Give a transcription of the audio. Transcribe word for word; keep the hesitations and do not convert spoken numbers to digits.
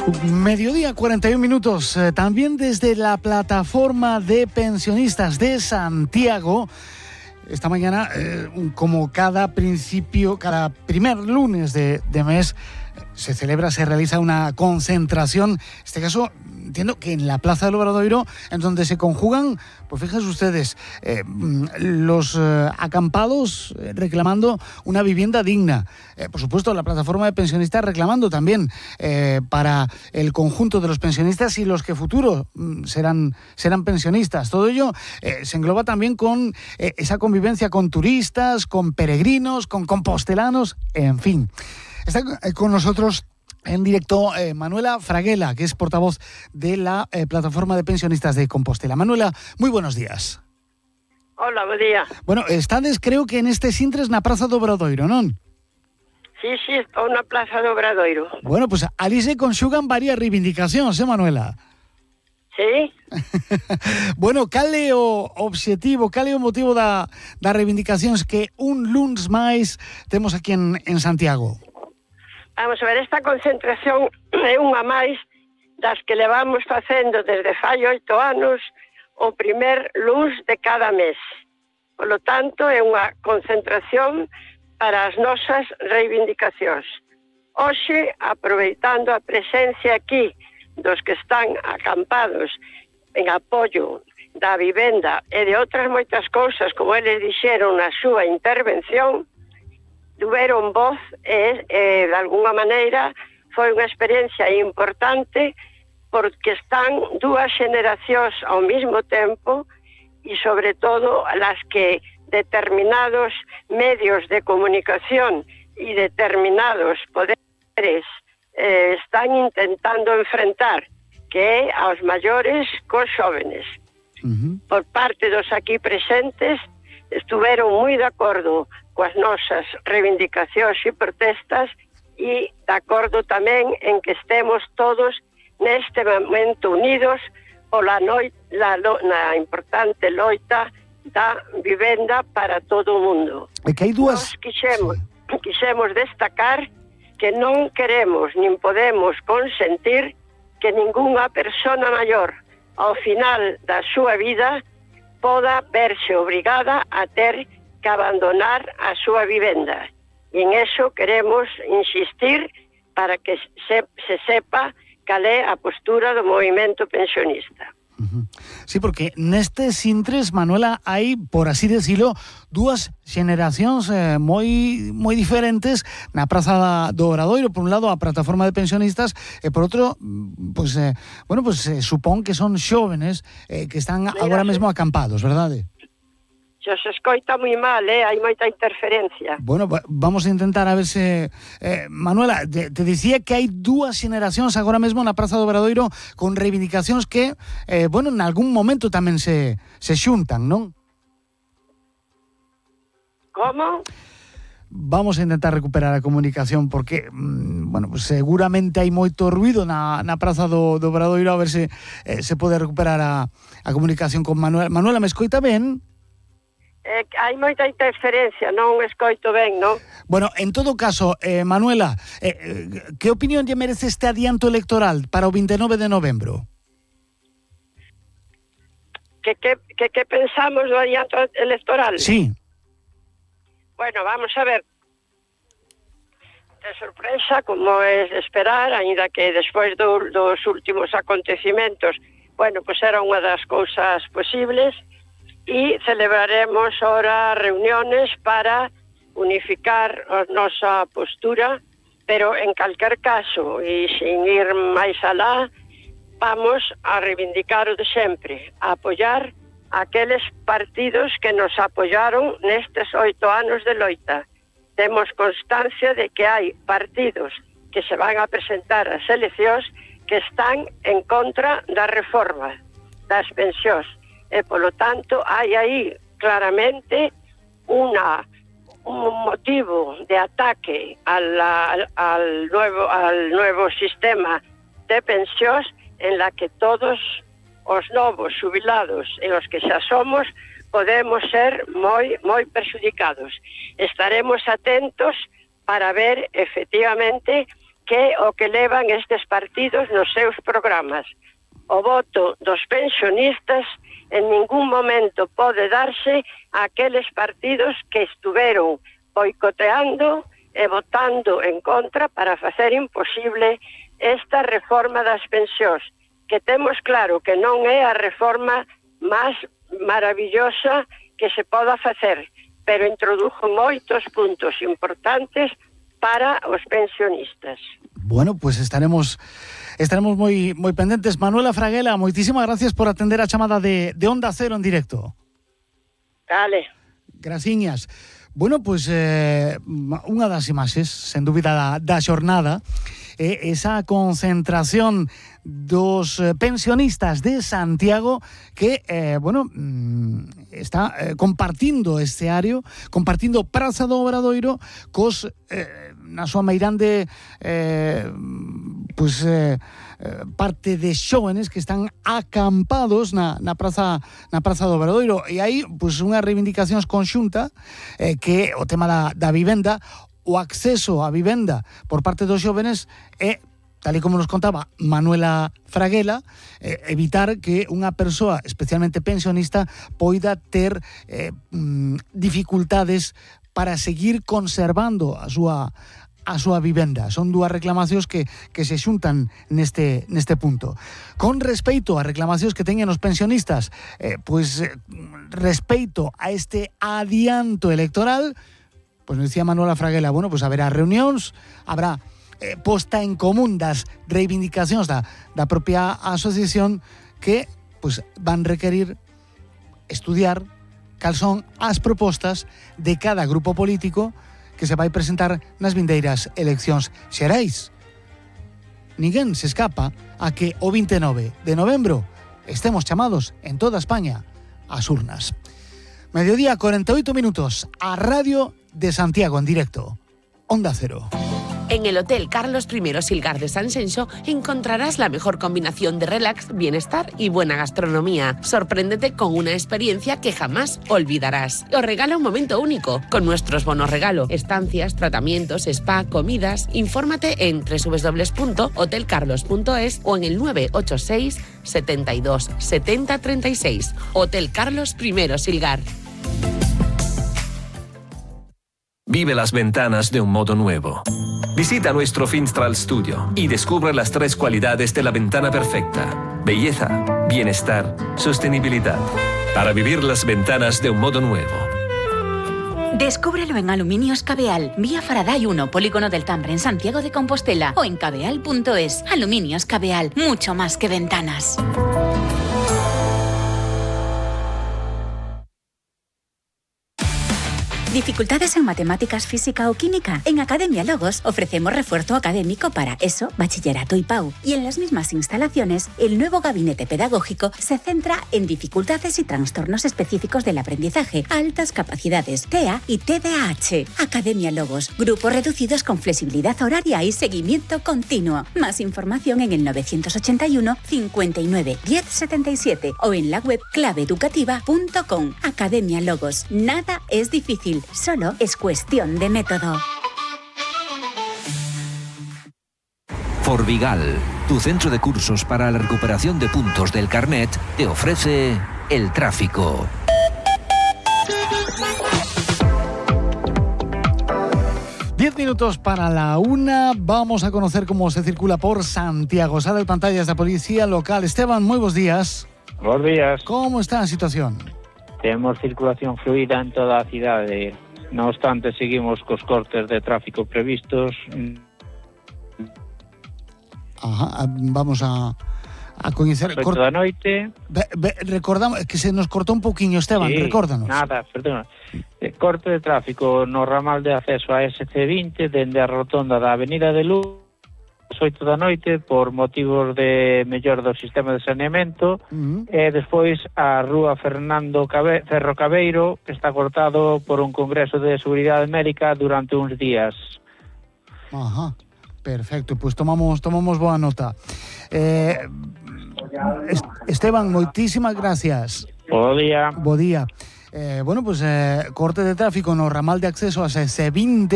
Mediodía, cuarenta y un minutos. Eh, también desde la plataforma de pensionistas de Santiago, esta mañana, eh, como cada principio, cada primer lunes de, de mes, se celebra, se realiza una concentración, en este caso, entiendo que en la Plaza del Obradoiro, en donde se conjugan, pues fíjense ustedes, eh, los eh, acampados eh, reclamando una vivienda digna. Eh, por supuesto, la plataforma de pensionistas reclamando también eh, para el conjunto de los pensionistas y los que futuro mm, serán, serán pensionistas. Todo ello eh, se engloba también con eh, esa convivencia con turistas, con peregrinos, con compostelanos, en fin. Está con nosotros en directo eh, Manuela Fraguela, que es portavoz de la eh, plataforma de pensionistas de Compostela. Manuela, muy buenos días. Hola, buen día. Bueno, estades creo que en este Sintres na Praza do Obradoiro, non? Sí, sí, estou na Plaza do Obradoiro. Bueno, pues ali se conxugan varias reivindicacións, eh, Manuela? Sí. Bueno, cal é o obxectivo, cal é o motivo da, das reivindicacións que un luns máis temos aquí en, en Santiago? Vamos a ver, esta concentración é unha máis das que levamos facendo desde fai oito anos o primer luns de cada mes. Por lo tanto, é unha concentración para as nosas reivindicacións. Hoxe, aproveitando a presencia aquí dos que están acampados en apoio da vivenda e de outras moitas cousas, como eles dixeron na súa intervención, tuveron voz e, e de alguna maneira foi unha experiencia importante porque están dúas xeneracións ao mesmo tempo e sobre todo las que determinados medios de comunicación e determinados poderes eh, están intentando enfrentar, que é aos maiores cos xóvenes. Uh-huh. Por parte dos aquí presentes estuveron moi de acordo coas nosas reivindicacións e protestas e de acordo tamén en que estemos todos neste momento unidos pola noi, la, na importante loita da vivenda para todo o mundo. É que hai dúas... Nos quixemos, quixemos destacar que non queremos nin podemos consentir que ningunha persona maior ao final da súa vida poda verse obrigada a ter que abandonar a súa vivenda. E en eso queremos insistir para que se, se sepa cal é a postura do movimento pensionista. Uh-huh. Sí, porque neste Sintres, Manuela, hai, por así decirlo, dúas xeneracións eh, moi moi diferentes na Praza do Obradoiro. Por un lado, a plataforma de pensionistas, e por outro, pues, eh, bueno, pues eh, supón que son xóvenes eh, que están Mira, agora mesmo acampados, verdade? Se escoita moi mal, eh? Hai moita interferencia. Bueno, vamos a intentar a ver se... Eh, Manuela, te, te dicía que hai dúas xeneracións agora mesmo na Praza do Obradoiro con reivindicacións que, eh, bueno, en algún momento tamén se, se xuntan, non? Como? Vamos a intentar recuperar a comunicación porque, mmm, bueno, pues seguramente hai moito ruido na, na Praza do, do Obradoiro, a ver se eh, se pode recuperar a, a comunicación con Manuela. Manuela, me escoita ben? Eh, hai moita interferencia, non escoito ben, non? Bueno, en todo caso, eh, Manuela, eh, que opinión lle merece este adianto electoral para o vinte e nove de novembro? Que, que, que, que pensamos do adianto electoral? Sí. Bueno, vamos a ver. De sorpresa, como é de esperar, aínda que despois do, dos últimos acontecimentos, bueno, pues era unha das cousas posibles, e celebraremos ahora reuniones para unificar a nosa postura, pero en calquer caso, e sin ir máis alá, vamos a reivindicar o de sempre, a apoiar aqueles partidos que nos apoyaron nestes oito anos de loita. Temos constancia de que hai partidos que se van a presentar ás eleccións que están en contra da reforma das pensións. E, polo tanto, hai aí claramente una, un motivo de ataque al, al, al, nuevo, al nuevo sistema de pensións en la que todos os novos xubilados e os que xa somos podemos ser moi, moi perxudicados. Estaremos atentos para ver, efectivamente, que o que levan estes partidos nos seus programas. O voto dos pensionistas en ningún momento pode darse a aqueles partidos que estuveron boicoteando e votando en contra para facer imposible esta reforma das pensións, que temos claro que non é a reforma máis maravillosa que se poda facer, pero introdujo moitos puntos importantes para os pensionistas. Bueno, pues estaremos estaremos moi moi pendentes. Manuela Fraguela, moitísimas gracias por atender a chamada de, de Onda Cero en directo. Dale. Graciñas. Bueno, pois pues, eh, unha das imaxes, sen dúbida, da, da xornada, eh, esa concentración dos pensionistas de Santiago que, eh, bueno, está eh, compartindo escenario, compartindo Praza do Obradoiro cos, eh, na súa meirande, eh, pois, eh, parte de xóvenes que están acampados na, na praza na praza do Obradoiro, e aí pois unhas reivindicacións conxunta eh, que o tema da, da vivenda, o acceso á vivenda por parte dos xóvenes e, tal e como nos contaba Manuela Fraguela, eh, evitar que unha persoa especialmente pensionista poida ter eh, dificultades para seguir conservando a súa a súa vivenda. Son dúas reclamacións que, que se xuntan neste, neste punto. Con respeito a reclamacións que teñen os pensionistas, eh, pois eh, respeito a este adianto electoral, pois nos dicía Manuela Fraguela, bueno, pois haberá reunións, habrá eh, posta en común das reivindicacións da, da propia asociación que pois van requerir estudiar cal son as propostas de cada grupo político que se vai presentar nas vindeiras eleccións xerais. Ninguén se escapa a que o vinte e nove de novembro estemos chamados en toda España ás urnas. Mediodía, cuarenta y ocho minutos, a Radio de Santiago en directo. Onda Cero. En el Hotel Carlos primero Silgar de San Xenxo encontrarás la mejor combinación de relax, bienestar y buena gastronomía. Sorpréndete con una experiencia que jamás olvidarás. Os regala un momento único con nuestros bonos regalo, estancias, tratamientos, spa, comidas. Infórmate en doble u doble u doble u punto hotel carlos punto es o en el nueve ocho seis, setenta y dos, setenta, treinta y seis. Hotel Carlos primero Silgar. Vive las ventanas de un modo nuevo. Visita nuestro Finstral Studio y descubre las tres cualidades de la ventana perfecta: belleza, bienestar, sostenibilidad. Para vivir las ventanas de un modo nuevo. Descúbrelo en Aluminios Cabeal, vía Faraday uno, Polígono del Tambre, en Santiago de Compostela, o en cabeal punto es. Aluminios Cabeal, mucho más que ventanas. ¿Dificultades en matemáticas, física o química? En Academia Logos ofrecemos refuerzo académico para ESO, bachillerato y P A U. Y en las mismas instalaciones, el nuevo gabinete pedagógico se centra en dificultades y trastornos específicos del aprendizaje, altas capacidades, T E A y T D A H. Academia Logos, grupos reducidos con flexibilidad horaria y seguimiento continuo. Más información en el novecientos ochenta y uno, cincuenta y nueve, diez, setenta y siete o en la web clave educativa punto com. Academia Logos, nada es difícil. Solo es cuestión de método. Forvigal, tu centro de cursos para la recuperación de puntos del carnet, te ofrece el tráfico. Diez minutos para la una. Vamos a conocer cómo se circula por Santiago. Sale de pantallas de Policía Local. Esteban, muy buenos días. Buenos días. ¿Cómo está la situación? Temos circulación fluida en toda a cidade. Non obstante, seguimos cos cortes de tráfico previstos. Ajá, vamos a, a coñecer... oito da noite. Be, be, recordamos, que se nos cortou un pouquiño, Esteban, sí, recórdanos. Nada, perdona. Corte de tráfico no ramal de acceso a ese ce vinte dende a rotonda da Avenida de Luz oito da noite por motivos de mellor do sistema de saneamento. Uh-huh. E despois a rúa Fernando Cabe- Ferro Cabeiro, que está cortado por un congreso de seguridade médica durante uns días. Ajá, perfecto, pois pues tomamos tomamos boa nota. Eh, Esteban, moitísimas gracias. Bo día. Bo día. Eh, bueno, pues eh, corte de tráfico no ramal de acceso a ese vinte